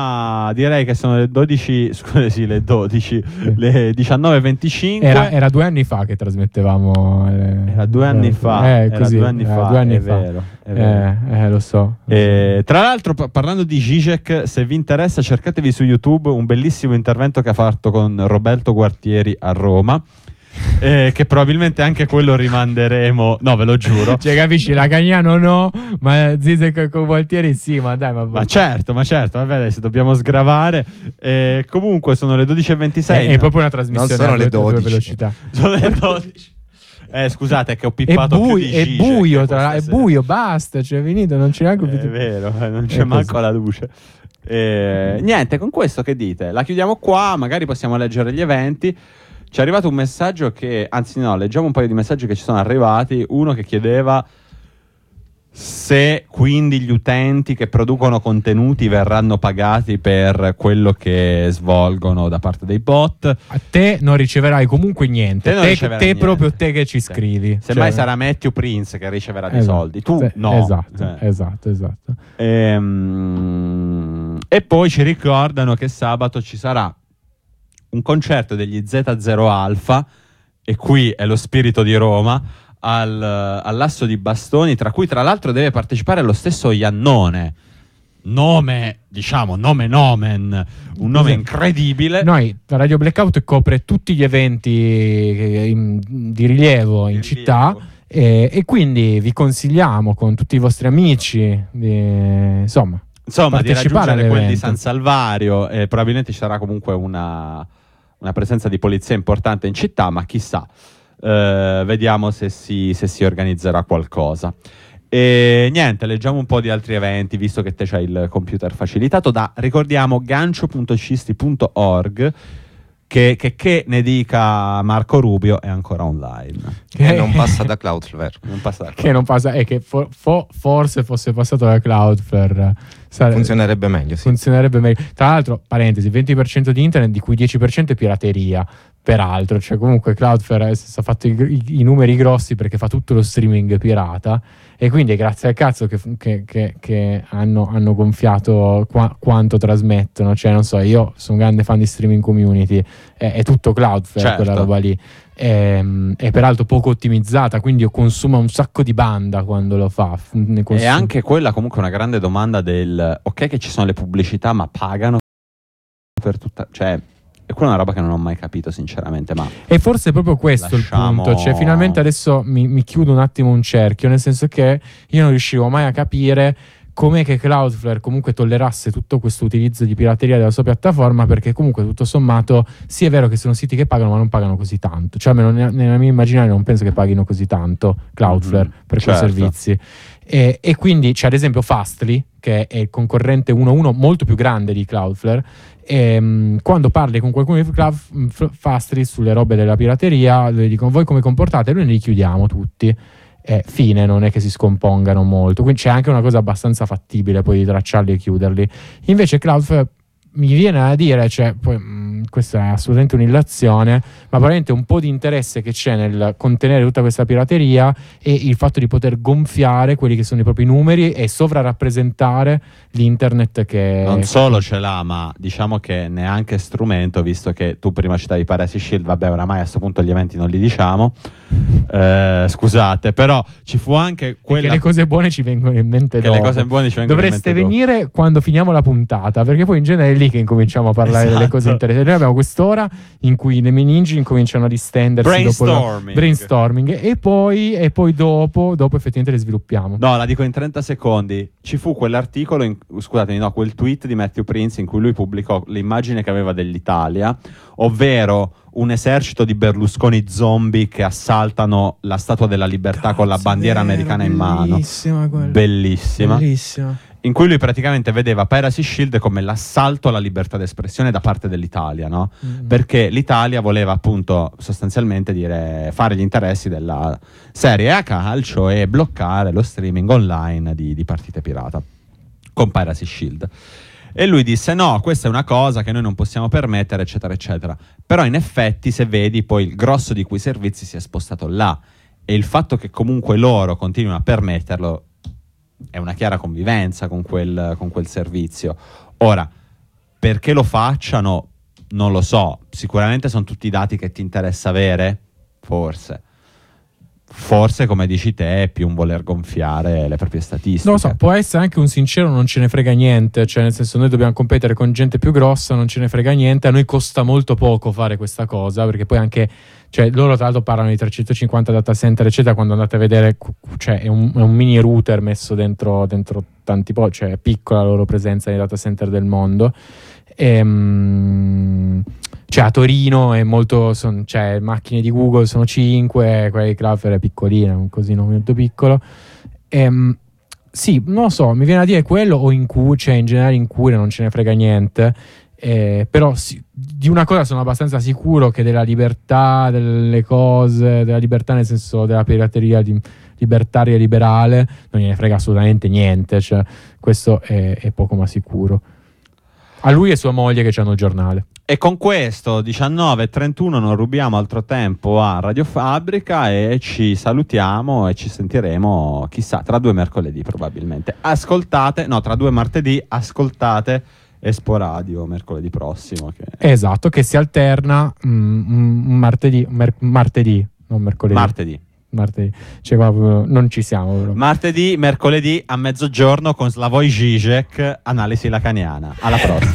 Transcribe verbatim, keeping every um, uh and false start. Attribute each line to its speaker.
Speaker 1: Ah, direi che sono le dodici, scusi, le dodici, le diciannove e venticinque.
Speaker 2: Era, era due anni fa che trasmettevamo. Le,
Speaker 1: era due anni
Speaker 2: eh,
Speaker 1: fa.
Speaker 2: Eh,
Speaker 1: era
Speaker 2: così,
Speaker 1: due anni
Speaker 2: era
Speaker 1: fa.
Speaker 2: Due anni
Speaker 1: è,
Speaker 2: fa.
Speaker 1: Vero, è vero.
Speaker 2: Eh, eh, lo so. Lo
Speaker 1: eh,
Speaker 2: so.
Speaker 1: Tra l'altro, pa- parlando di Zizek, se vi interessa, cercatevi su YouTube un bellissimo intervento che ha fatto con Roberto Gualtieri a Roma. Eh, che probabilmente anche quello rimanderemo, no, ve lo giuro.
Speaker 2: Cioè, capisci, la Cagnano no, ma Zizek con Gualtieri sì, ma dai, ma,
Speaker 1: ma certo, ma certo, vabbè, adesso dobbiamo sgravare. Eh, comunque sono le dodici e ventisei.
Speaker 2: È, è proprio una trasmissione
Speaker 3: non sono
Speaker 2: a
Speaker 3: le
Speaker 2: due, due
Speaker 3: dodici.
Speaker 2: velocità.
Speaker 1: Sono le dodici. Eh, scusate, che ho
Speaker 2: È,
Speaker 1: pippato
Speaker 2: bui-
Speaker 1: più di
Speaker 2: è
Speaker 1: Zizek
Speaker 2: buio, tra
Speaker 1: questa
Speaker 2: è
Speaker 1: sera.
Speaker 2: buio, basta, cioè è finito, non c'è neanche più.
Speaker 1: È vero, eh, non c'è
Speaker 2: È
Speaker 1: manco
Speaker 2: così.
Speaker 1: la luce. Eh, niente, con questo che dite? La chiudiamo qua, magari possiamo leggere gli eventi. Ci è arrivato un messaggio che, anzi no, leggiamo un paio di messaggi che ci sono arrivati. Uno che chiedeva se quindi gli utenti che producono contenuti verranno pagati per quello che svolgono da parte dei bot.
Speaker 2: A te non riceverai comunque niente.
Speaker 1: Te non
Speaker 2: Te,
Speaker 1: riceverai
Speaker 2: te
Speaker 1: niente.
Speaker 2: proprio te che ci
Speaker 1: Sì.
Speaker 2: scrivi.
Speaker 1: Semmai
Speaker 2: Cioè-
Speaker 1: sarà Matthew Prince che riceverà dei
Speaker 2: Esatto.
Speaker 1: soldi. Tu
Speaker 2: Sì,
Speaker 1: no.
Speaker 2: Esatto,
Speaker 1: Cioè.
Speaker 2: esatto, esatto.
Speaker 1: Ehm, E poi ci ricordano che sabato ci sarà un concerto degli Z zero Alpha, e qui è lo spirito di Roma, al, all'Asso di Bastoni, tra cui tra l'altro deve partecipare lo stesso Iannone. Nome, diciamo, nome nomen, un nome
Speaker 2: Sì.
Speaker 1: incredibile.
Speaker 2: Noi, la Radio Blackout copre tutti gli eventi eh, in- di rilievo in
Speaker 1: Di
Speaker 2: città
Speaker 1: rilievo.
Speaker 2: e, e quindi vi consigliamo con tutti i vostri amici di, insomma,
Speaker 1: Insomma, di
Speaker 2: partecipare
Speaker 1: raggiungere quelli di
Speaker 2: all'evento.
Speaker 1: San Salvario, e probabilmente ci sarà comunque una, una presenza di polizia importante in città, ma chissà. Eh, vediamo se si, se si organizzerà qualcosa. E niente, leggiamo un po' di altri eventi, visto che te c'hai il computer facilitato da, ricordiamo, gancio punto cisti punto org, che, che, che ne dica Marco Rubio è ancora online.
Speaker 3: E non passa da Cloudflare.
Speaker 1: Non passa da
Speaker 2: che non passa, e che fo- fo- forse fosse passato da Cloudflare sare-
Speaker 3: Funzionerebbe meglio, sì.
Speaker 2: funzionerebbe meglio. Tra l'altro, parentesi, venti per cento di internet, di cui dieci per cento è pirateria. Peraltro, cioè comunque Cloudflare ha fatto i, i- i numeri grossi perché fa tutto lo streaming pirata, e quindi è grazie al cazzo che, che- che- che hanno, hanno gonfiato qua- quanto trasmettono. Cioè, non so, io sono un grande fan di streaming community, è, è tutto Cloudflare,
Speaker 1: Certo.
Speaker 2: quella roba lì. È, è peraltro poco ottimizzata, quindi consuma un sacco di banda quando lo fa. Ne
Speaker 1: E
Speaker 2: consuma-
Speaker 1: anche quella comunque una grande domanda del ok che ci sono le pubblicità, ma pagano per tutta, cioè, e quella è una roba che non ho mai capito sinceramente, ma
Speaker 2: E forse è proprio questo
Speaker 1: Lasciamo-
Speaker 2: il punto. Cioè, finalmente adesso mi, mi chiudo un attimo un cerchio, nel senso che io non riuscivo mai a capire com'è che Cloudflare comunque tollerasse tutto questo utilizzo di pirateria della sua piattaforma, perché comunque tutto sommato sì, è vero che sono siti che pagano, ma non pagano così tanto. Cioè, almeno ne- nella mia immaginaria non penso che paghino così tanto Cloudflare
Speaker 1: Mhm,
Speaker 2: per quei
Speaker 1: certo.
Speaker 2: servizi. E, e quindi c'è ad esempio Fastly, che è il concorrente uno a uno molto più grande di Cloudflare. E, mh, quando parli con qualcuno di Cloud, mh, F- Fastly sulle robe della pirateria, le dicono voi come comportate? Noi li chiudiamo tutti. Eh, fine, non è che si scompongano molto, quindi c'è anche una cosa abbastanza fattibile poi di tracciarli e chiuderli. Invece Cloudflare mi viene a dire, cioè, poi, mh, questa è assolutamente un'illazione, ma probabilmente un po' di interesse che c'è nel contenere tutta questa pirateria e il fatto di poter gonfiare quelli che sono i propri numeri e sovrarappresentare l'internet che...
Speaker 1: non solo ce l'ha, ma diciamo che neanche strumento, visto che tu prima citavi Piracy Shield, vabbè, oramai a questo punto gli eventi non li diciamo. Eh, scusate, però ci fu anche quella
Speaker 2: che le cose buone ci vengono in mente
Speaker 1: che
Speaker 2: dopo.
Speaker 1: le cose buone ci vengono
Speaker 2: Dovreste
Speaker 1: in mente dopo.
Speaker 2: venire quando finiamo la puntata, perché poi in genere è lì che incominciamo a parlare delle
Speaker 1: Esatto.
Speaker 2: cose interessanti. Noi abbiamo quest'ora in cui le meningi incominciano a distendersi dopo la-
Speaker 1: Brainstorming.
Speaker 2: brainstorming e poi, e poi dopo, dopo effettivamente le sviluppiamo.
Speaker 1: No, la dico in trenta secondi. Ci fu quell'articolo, in, scusatemi, no, quel tweet di Matthew Prince in cui lui pubblicò l'immagine che aveva dell'Italia, ovvero un esercito di Berlusconi zombie che assaltano la Statua della Libertà con la bandiera americana in mano.
Speaker 2: Bellissima quella.
Speaker 1: Bellissima.
Speaker 2: Bellissima.
Speaker 1: In cui lui praticamente vedeva Piracy Shield come l'assalto alla libertà d'espressione da parte dell'Italia, no?
Speaker 2: Mm.
Speaker 1: Perché l'Italia voleva appunto sostanzialmente dire fare gli interessi della Serie A calcio e bloccare lo streaming online di, di partite pirata con Piracy Shield. E lui disse no, questa è una cosa che noi non possiamo permettere, eccetera eccetera. Però in effetti, se vedi, poi il grosso di quei servizi si è spostato là, e il fatto che comunque loro continuino a permetterlo è una chiara convivenza con quel, con quel servizio. Ora, Perché lo facciano non lo so, sicuramente sono tutti dati che ti interessa avere, forse. Forse, come dici te, è più un voler gonfiare le proprie statistiche.
Speaker 2: Non lo so, può essere anche un sincero non ce ne frega niente, cioè nel senso noi dobbiamo competere con gente più grossa, non ce ne frega niente, a noi costa molto poco fare questa cosa, perché poi anche, cioè loro tra l'altro parlano di trecentocinquanta data center eccetera, quando andate a vedere, cioè è un, è un mini router messo dentro, dentro tanti po', cioè è piccola la loro presenza nei data center del mondo. Ehm... Cioè a Torino è molto, son, cioè macchine di Google sono cinque, quella di Cloudflare è piccolina, un cosino molto piccolo. Ehm, sì, non lo so, mi viene a dire quello o in cui, cioè in generale in cui non ce ne frega niente. Eh, però sì, di una cosa sono abbastanza sicuro, che della libertà delle cose, della libertà nel senso della pirateria di, libertaria e liberale, non gliene frega assolutamente niente, cioè questo è, è poco ma sicuro. A lui e sua moglie che c'hanno il giornale.
Speaker 1: E con questo diciannove e trentuno non rubiamo altro tempo a Radio Fabbrica e ci salutiamo e ci sentiremo chissà tra due mercoledì probabilmente. Ascoltate, no tra due martedì, ascoltate Espo Radio mercoledì prossimo. Che...
Speaker 2: Esatto, che si alterna mm, martedì, mer- martedì, non mercoledì.
Speaker 1: Martedì.
Speaker 2: Martedì, cioè, non ci siamo. Però.
Speaker 1: Martedì, mercoledì a mezzogiorno con Slavoj Žižek, analisi lacaniana. Alla prossima.